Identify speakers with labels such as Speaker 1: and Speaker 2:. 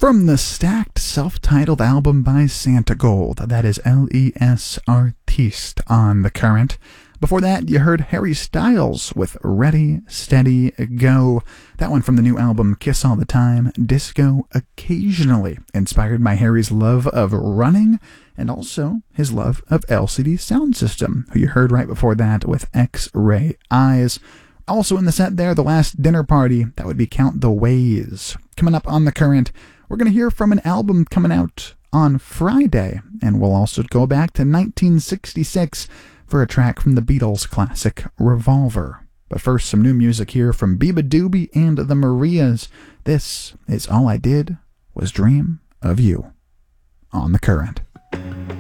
Speaker 1: From the stacked self-titled album by Santa Gold, that is Les Artistes on The Current. Before that, you heard Harry Styles with Ready, Steady, Go. That one from the new album Kiss All the Time, Disco Occasionally, inspired by Harry's love of running and also his love of LCD Sound System, who you heard right before that with X-Ray Eyes. Also in the set there, The Last Dinner Party, that would be Count the Ways. Coming up on The Current, we're going to hear from an album coming out on Friday, and we'll also go back to 1966 for a track from the Beatles classic Revolver. But first, some new music here from Biba Doobie and the Marias. This is All I Did Was Dream of You on The Current.